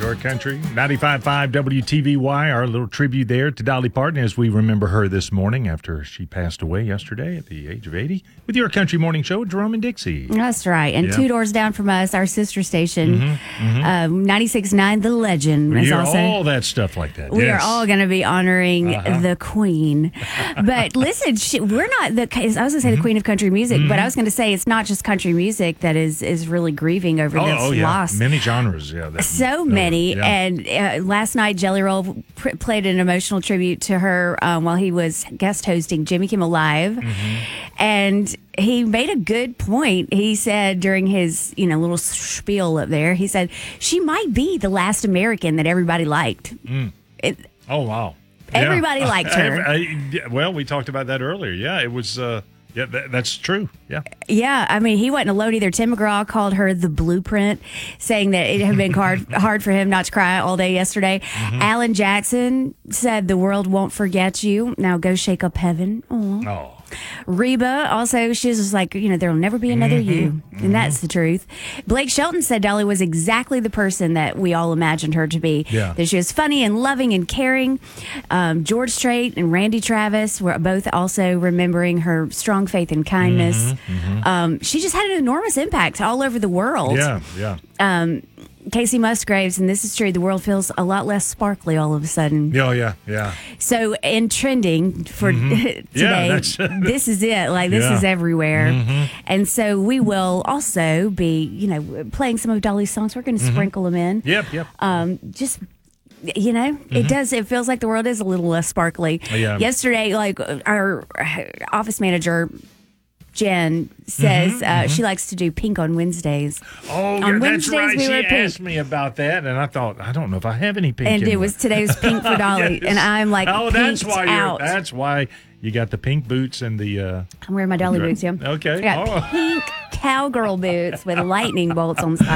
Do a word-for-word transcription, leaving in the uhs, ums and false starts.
York Country. ninety-five point five W T V Y, our little tribute there to Dolly Parton as we remember her this morning after she passed away yesterday at the age of eighty with Your Country Morning Show with Jerome and Dixie. That's right. And Yeah. two doors down from us, our sister station, Mm-hmm, mm-hmm. Um, ninety-six point nine The Legend. We is hear also, all that stuff like that. we yes. are all going to be honoring Uh-huh. the Queen. But listen, she, we're not the, I was going to say the Queen of country music, Mm-hmm. but I was going to say it's not just country music that is, is really grieving over Oh, this oh, yeah. loss. Many genres. Yeah. That, So no, many. yeah. And uh, last night, Jelly Roll pr- played an emotional tribute to her um, while he was guest hosting Jimmy Kimmel Live. Mm-hmm. And he made a good point. He said during his, you know, little spiel up there, he said, she might be the last American that everybody liked. Mm. It, Oh, wow. Everybody Yeah. liked her. I, I, well, we talked about that earlier. Yeah, it was, uh, yeah, that, that's true. Yeah. Yeah, I mean, he wasn't alone either. Tim McGraw called her the blueprint, saying that it had been hard, hard for him not to cry all day yesterday. Mm-hmm. Alan Jackson said, the world won't forget you. Now go shake up heaven. Aw. Oh. Reba also, she's just like, you know, there'll never be another Mm-hmm. you. And that's the truth. Blake Shelton said Dolly was exactly the person that we all imagined her to be. Yeah. That she was funny and loving and caring. Um, George Strait and Randy Travis were both also remembering her strong faith and kindness. Mm-hmm, Um, she just had an enormous impact all over the world. Yeah, yeah. Um, Casey Musgraves, and this is true, the world feels a lot less sparkly all of a sudden. Oh, yeah, yeah. So in trending for today, Yeah, that's- this is it. Like this Yeah. is everywhere. And so we will also be, you know, playing some of Dolly's songs. We're going to sprinkle them in. Yep, yep. Um, just you know, it does. It feels like the world is a little less sparkly. Oh, yeah. Yesterday, like our office manager Jen says uh, she likes to do pink on Wednesdays. Oh, On yeah, that's Wednesdays, right. we She were pink. asked me about that, and I thought, I don't know if I have any pink And in it was today was pink for Dolly, Yes. and I'm like, oh, that's pinked why you're, out. that's why you got the pink boots and the. Uh, I'm wearing my Dolly Right. boots, yeah. Okay. I got Oh. pink cowgirl boots with lightning bolts on the side.